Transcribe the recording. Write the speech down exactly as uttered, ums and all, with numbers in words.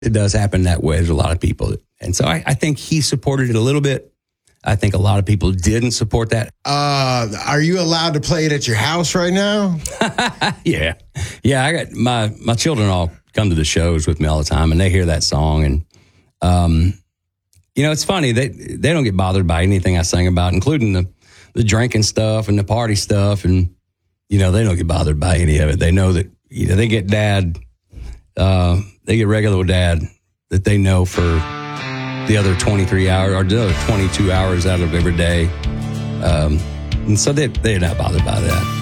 it does happen that way. There's a lot of people. And so I, I think he supported it a little bit. I think a lot of people didn't support that. Uh, are you allowed to play it at your house right now? yeah. Yeah, I got my, my children all come to the shows with me all the time, and they hear that song. And, um, you know, it's funny. They they don't get bothered by anything I sing about, including the, the drinking stuff and the party stuff. And, you know, they don't get bothered by any of it. They know that, you know, they get dad, uh, they get regular with dad that they know for the other twenty-three hours or the other twenty-two hours out of every day. Um, and so they, they're not bothered by that.